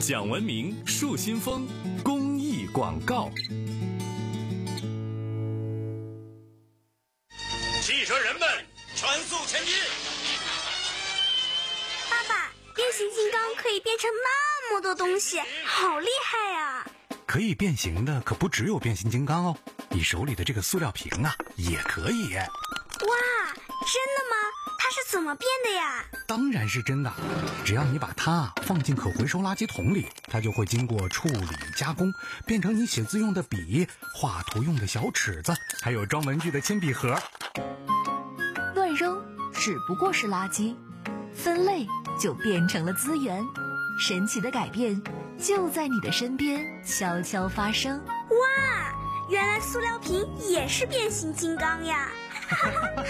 享文明树新风公益广告。 汽车人们全速前进！ 爸爸，变形金刚可以变成那么多东西，好厉害呀！ 可以变形的可不只有变形金刚哦，你手里的这个塑料瓶啊也可以。 哇，真的吗？它是怎么变的呀？ 当然是真的，只要你把它放进可回收垃圾桶里，它就会经过处理加工，变成你写字用的笔、画图用的小尺子，还有装文具的铅笔盒。 乱扔只不过是垃圾，分类就变成了资源。神奇的改变就在你的身边悄悄发生。 哇，原来塑料瓶也是变形金刚呀！